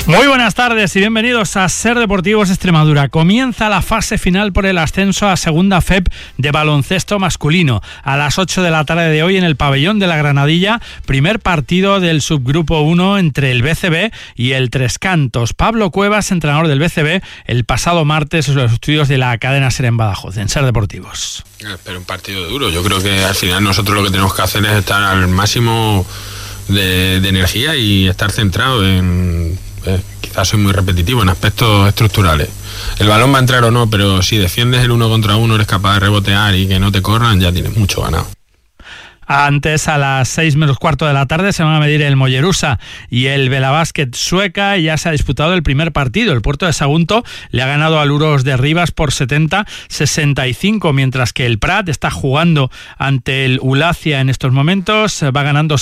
Muy buenas tardes y bienvenidos a Ser Deportivos Extremadura. Comienza la fase final por el ascenso a Segunda FEP de baloncesto masculino. A las 8 de la tarde de hoy en el pabellón de la Granadilla, primer partido del subgrupo 1 entre el BCB y el Tres Cantos. Pablo Cuevas, entrenador del BCB, el pasado martes en los estudios de la cadena SER en Badajoz, en Ser Deportivos. Pero un partido duro. Yo creo que al final nosotros lo que tenemos que hacer es estar al máximo de energía y estar centrado en... quizás soy muy repetitivo en aspectos estructurales. El balón va a entrar o no, pero si defiendes el 1 contra 1, eres capaz de rebotear y que no te corran, ya tienes mucho ganado. Antes, a las 6 menos cuarto de la tarde, se van a medir el Mollerusa y el Velabásket Sueca, y ya se ha disputado el primer partido. El Puerto de Sagunto le ha ganado al Uros de Rivas por 70-65, mientras que el Prat está jugando ante el Ulacia en estos momentos, va ganando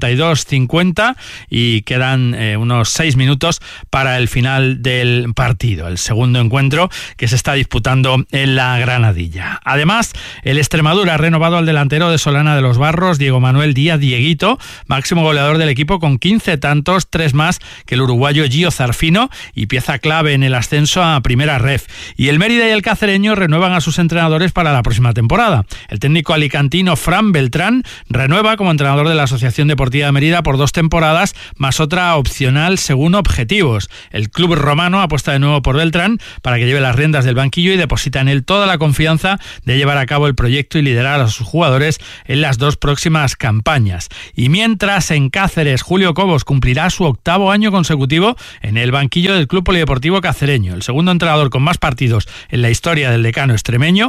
62-50 y quedan unos 6 minutos para el final del partido, el segundo encuentro que se está disputando en la Granadilla. Además, el Extremadura ha renovado al delantero de Solana de los Barros, Diego Manuel Díaz Dieguito, máximo goleador del equipo con 15 tantos, 3 más que el uruguayo Gio Zarfino, y pieza clave en el ascenso a Primera Ref. Y el Mérida y el Cacereño renuevan a sus entrenadores para la próxima temporada. El técnico alicantino Fran Beltrán renueva como entrenador de la Asociación Deportiva de Mérida por 2 temporadas, más otra opcional según objetivos. El club romano apuesta de nuevo por Beltrán para que lleve las riendas del banquillo y deposita en él toda la confianza de llevar a cabo el proyecto y liderar a sus jugadores en las 2 próximas campañas. Y mientras, en Cáceres, Julio Cobos cumplirá su 8º año consecutivo en el banquillo del Club Polideportivo Cacereño, el segundo entrenador con más partidos en la historia del decano extremeño,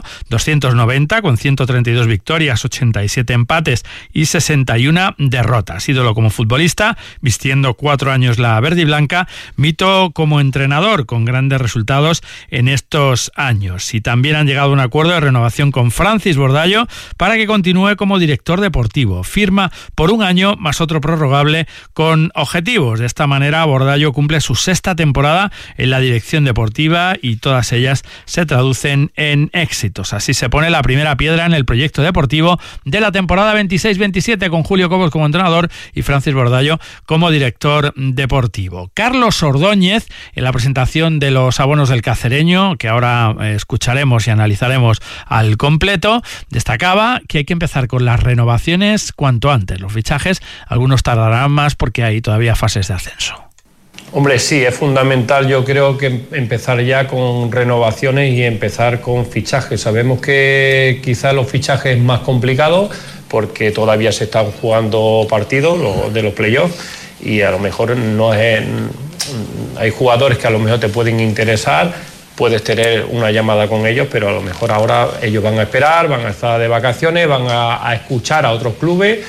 290 con 132 victorias, 87 empates y 61 derrotas. Ídolo como futbolista, vistiendo 4 años la verde y blanca, mito como entrenador con grandes resultados en estos años. Y también han llegado a un acuerdo de renovación con Francis Bordallo para que continúe como director deportivo. Firma por 1 año más otro prorrogable con objetivos. De esta manera, Bordallo cumple su 6ª temporada en la dirección deportiva y todas ellas se traducen en éxitos. Así se pone la primera piedra en el proyecto deportivo de la temporada 26-27, con Julio Cobos como entrenador y Francis Bordallo como director deportivo. Carlos Ordóñez, en la presentación de los abonos del Cacereño, que ahora escucharemos y analizaremos al completo, destacaba que hay que empezar con las renovaciones cuanto antes. Los fichajes, algunos tardarán más porque hay todavía fases de ascenso. Hombre, sí, es fundamental, yo creo, que empezar ya con renovaciones y empezar con fichajes. Sabemos que quizás los fichajes es más complicado porque todavía se están jugando partidos de los playoffs y a lo mejor no es... Hay jugadores que a lo mejor te pueden interesar, puedes tener una llamada con ellos, pero a lo mejor ahora ellos van a esperar, van a estar de vacaciones, van a escuchar a otros clubes,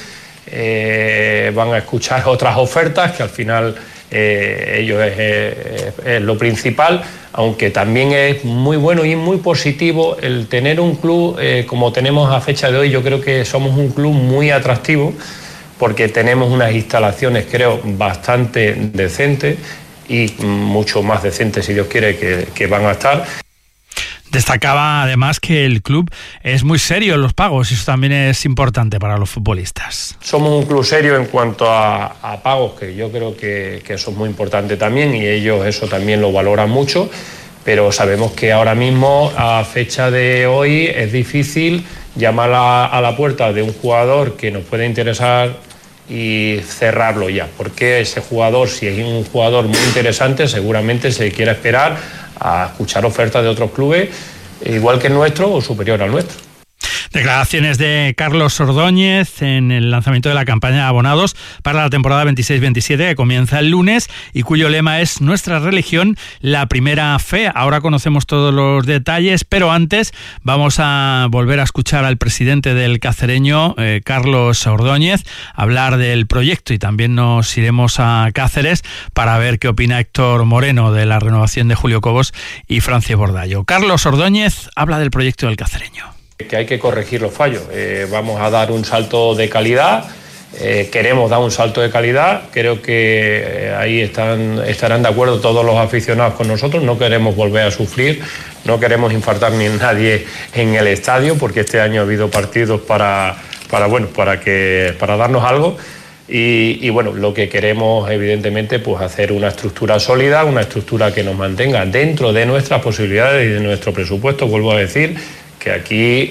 van a escuchar otras ofertas, que al final ellos es lo principal, aunque también es muy bueno y muy positivo el tener un club como tenemos a fecha de hoy. Yo creo que somos un club muy atractivo porque tenemos unas instalaciones, creo, bastante decentes, y mucho más decentes, si Dios quiere, que van a estar. Destacaba además que el club es muy serio en los pagos y eso también es importante para los futbolistas. Somos un club serio en cuanto a pagos, que yo creo que eso es muy importante también, y ellos eso también lo valoran mucho, pero sabemos que ahora mismo, a fecha de hoy, es difícil llamar a la puerta de un jugador que nos puede interesar y cerrarlo ya, porque ese jugador, si es un jugador muy interesante, seguramente se quiera esperar a escuchar ofertas de otros clubes igual que el nuestro o superior al nuestro. Declaraciones de Carlos Ordóñez en el lanzamiento de la campaña de abonados para la temporada 26-27, que comienza el lunes y cuyo lema es Nuestra religión, la primera fe. Ahora conocemos todos los detalles, pero antes vamos a volver a escuchar al presidente del Cacereño, Carlos Ordóñez, hablar del proyecto, y también nos iremos a Cáceres para ver qué opina Héctor Moreno de la renovación de Julio Cobos y Francis Bordallo. Carlos Ordóñez habla del proyecto del Cacereño. Que hay que corregir los fallos. Vamos a dar un salto de calidad, queremos dar un salto de calidad, creo que ahí estarán de acuerdo todos los aficionados con nosotros. No queremos volver a sufrir, no queremos infartar ni nadie en el estadio, porque este año ha habido partidos para darnos algo. Y bueno, lo que queremos evidentemente pues hacer una estructura sólida, una estructura que nos mantenga dentro de nuestras posibilidades y de nuestro presupuesto. Vuelvo a decir que aquí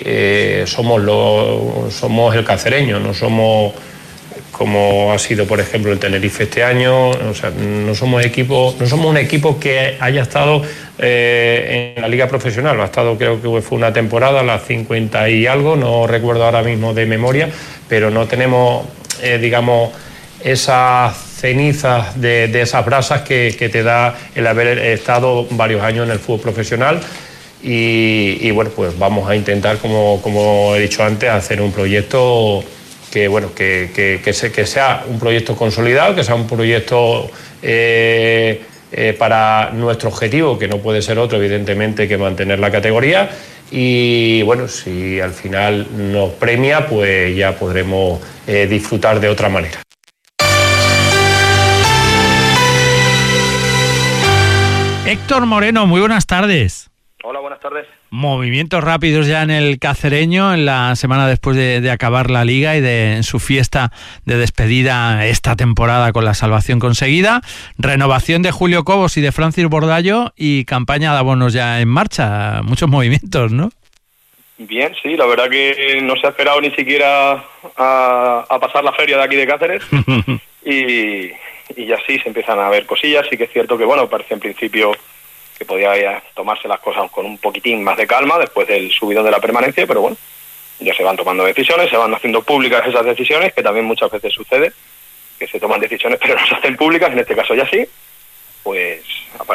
somos el cacereño, no somos como ha sido por ejemplo el Tenerife este año. O sea, no somos un equipo que haya estado en la liga profesional. Ha estado, creo que fue una temporada, las 50 y algo, no recuerdo ahora mismo de memoria, pero no tenemos digamos esas cenizas de esas brasas que te da el haber estado varios años en el fútbol profesional. Y bueno, pues vamos a intentar, como he dicho antes, hacer un proyecto que sea un proyecto consolidado, que sea un proyecto para nuestro objetivo, que no puede ser otro, evidentemente, que mantener la categoría. Y bueno, si al final nos premia, pues ya podremos disfrutar de otra manera. Héctor Moreno, muy buenas tardes. Hola, buenas tardes. Movimientos rápidos ya en el Cacereño, en la semana después de acabar la Liga y de su fiesta de despedida esta temporada con la salvación conseguida. Renovación de Julio Cobos y de Francis Bordallo y campaña de abonos ya en marcha. Muchos movimientos, ¿no? Bien, sí, la verdad que no se ha esperado ni siquiera a pasar la feria de aquí de Cáceres y ya sí se empiezan a ver cosillas. Sí que es cierto que, bueno, parece en principio que podía tomarse las cosas con un poquitín más de calma después del subidón de la permanencia, pero bueno, ya se van tomando decisiones, se van haciendo públicas esas decisiones, que también muchas veces sucede, que se toman decisiones pero no se hacen públicas, en este caso ya sí, pues